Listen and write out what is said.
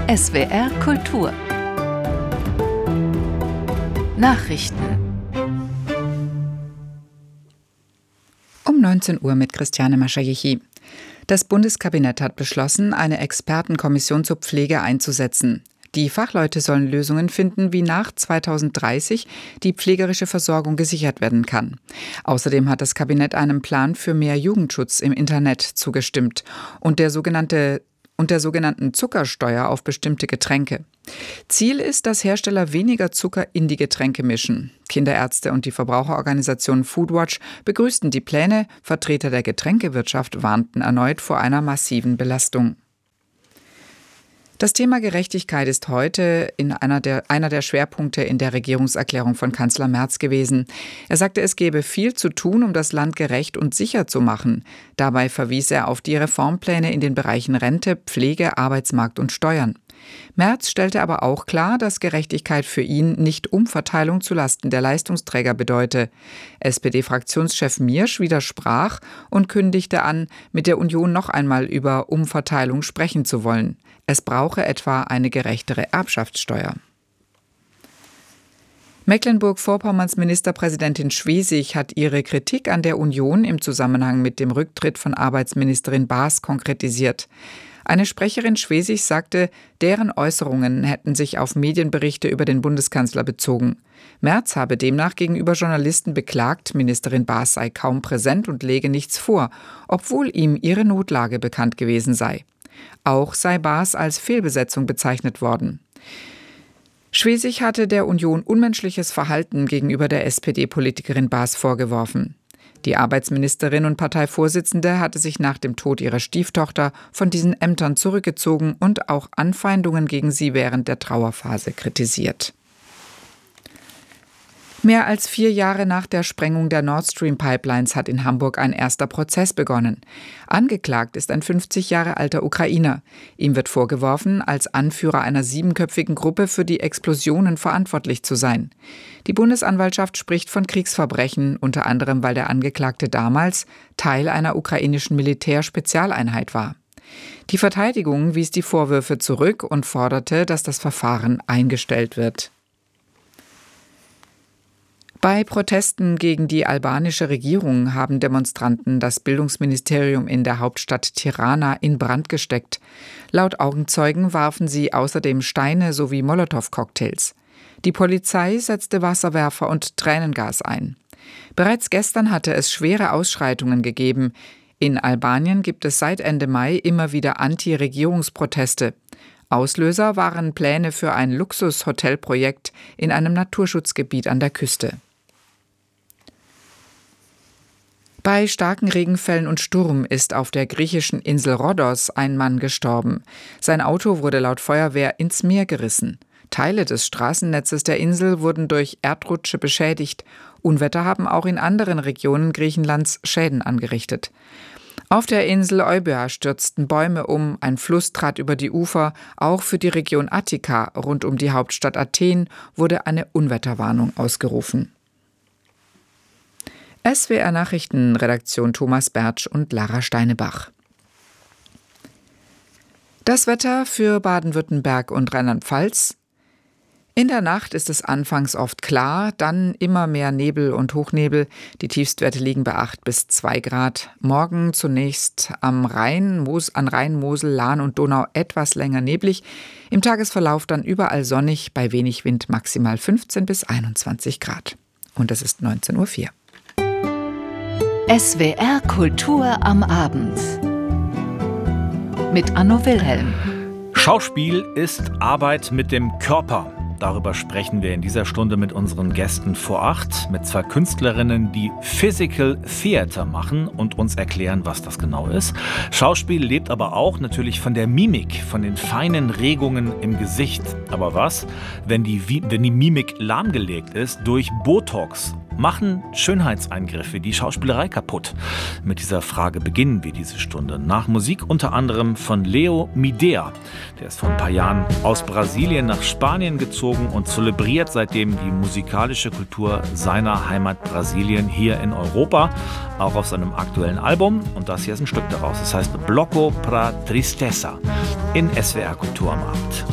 SWR Kultur Nachrichten Um 19 Uhr mit Christiane Maschajichi. Das Bundeskabinett hat beschlossen, eine Expertenkommission zur Pflege einzusetzen. Die Fachleute sollen Lösungen finden, wie nach 2030 die pflegerische Versorgung gesichert werden kann. Außerdem hat das Kabinett einem Plan für mehr Jugendschutz im Internet zugestimmt und der sogenannten Zuckersteuer auf bestimmte Getränke. Ziel ist, dass Hersteller weniger Zucker in die Getränke mischen. Kinderärzte und die Verbraucherorganisation Foodwatch begrüßten die Pläne. Vertreter der Getränkewirtschaft warnten erneut vor einer massiven Belastung. Das Thema Gerechtigkeit ist heute einer der Schwerpunkte in der Regierungserklärung von Kanzler Merz gewesen. Er sagte, es gebe viel zu tun, um das Land gerecht und sicher zu machen. Dabei verwies er auf die Reformpläne in den Bereichen Rente, Pflege, Arbeitsmarkt und Steuern. Merz stellte aber auch klar, dass Gerechtigkeit für ihn nicht Umverteilung zulasten der Leistungsträger bedeute. SPD-Fraktionschef Miersch widersprach und kündigte an, mit der Union noch einmal über Umverteilung sprechen zu wollen. Es brauche etwa eine gerechtere Erbschaftssteuer. Mecklenburg-Vorpommerns Ministerpräsidentin Schwesig hat ihre Kritik an der Union im Zusammenhang mit dem Rücktritt von Arbeitsministerin Baas konkretisiert. Eine Sprecherin Schwesigs sagte, deren Äußerungen hätten sich auf Medienberichte über den Bundeskanzler bezogen. Merz habe demnach gegenüber Journalisten beklagt, Ministerin Baas sei kaum präsent und lege nichts vor, obwohl ihm ihre Notlage bekannt gewesen sei. Auch sei Baas als Fehlbesetzung bezeichnet worden. Schwesig hatte der Union unmenschliches Verhalten gegenüber der SPD-Politikerin Baas vorgeworfen. Die Arbeitsministerin und Parteivorsitzende hatte sich nach dem Tod ihrer Stieftochter von diesen Ämtern zurückgezogen und auch Anfeindungen gegen sie während der Trauerphase kritisiert. Mehr als 4 Jahre nach der Sprengung der Nord Stream Pipelines hat in Hamburg ein erster Prozess begonnen. Angeklagt ist ein 50 Jahre alter Ukrainer. Ihm wird vorgeworfen, als Anführer einer 7-köpfigen Gruppe für die Explosionen verantwortlich zu sein. Die Bundesanwaltschaft spricht von Kriegsverbrechen, unter anderem weil der Angeklagte damals Teil einer ukrainischen Militärspezialeinheit war. Die Verteidigung wies die Vorwürfe zurück und forderte, dass das Verfahren eingestellt wird. Bei Protesten gegen die albanische Regierung haben Demonstranten das Bildungsministerium in der Hauptstadt Tirana in Brand gesteckt. Laut Augenzeugen warfen sie außerdem Steine sowie Molotow-Cocktails. Die Polizei setzte Wasserwerfer und Tränengas ein. Bereits gestern hatte es schwere Ausschreitungen gegeben. In Albanien gibt es seit Ende Mai immer wieder Anti-Regierungsproteste. Auslöser waren Pläne für ein Luxus-Hotelprojekt in einem Naturschutzgebiet an der Küste. Bei starken Regenfällen und Sturm ist auf der griechischen Insel Rhodos ein Mann gestorben. Sein Auto wurde laut Feuerwehr ins Meer gerissen. Teile des Straßennetzes der Insel wurden durch Erdrutsche beschädigt. Unwetter haben auch in anderen Regionen Griechenlands Schäden angerichtet. Auf der Insel Euböa stürzten Bäume um, ein Fluss trat über die Ufer. Auch für die Region Attika rund um die Hauptstadt Athen wurde eine Unwetterwarnung ausgerufen. SWR Nachrichtenredaktion Thomas Bertsch und Lara Steinebach. Das Wetter für Baden-Württemberg und Rheinland-Pfalz. In der Nacht ist es anfangs oft klar, dann immer mehr Nebel und Hochnebel. Die Tiefstwerte liegen bei 8 bis 2 Grad. Morgen zunächst an Rhein, Mosel, Lahn und Donau etwas länger neblig. Im Tagesverlauf dann überall sonnig, bei wenig Wind maximal 15 bis 21 Grad. Und es ist 19:04 Uhr. SWR Kultur am Abend mit Anno Wilhelm. Schauspiel ist Arbeit mit dem Körper. Darüber sprechen wir in dieser Stunde mit unseren Gästen vor 8, mit 2 Künstlerinnen, die Physical Theater machen und uns erklären, was das genau ist. Schauspiel lebt aber auch natürlich von der Mimik, von den feinen Regungen im Gesicht. Aber was, wenn die Mimik lahmgelegt ist durch Botox? Machen Schönheitseingriffe die Schauspielerei kaputt? Mit dieser Frage beginnen wir diese Stunde. Nach Musik unter anderem von Leo Midea. Der ist vor ein paar Jahren aus Brasilien nach Spanien gezogen und zelebriert seitdem die musikalische Kultur seiner Heimat Brasilien hier in Europa. Auch auf seinem aktuellen Album. Und das hier ist ein Stück daraus. Das heißt Bloco pra Tristeza in SWR Kultur am Abend.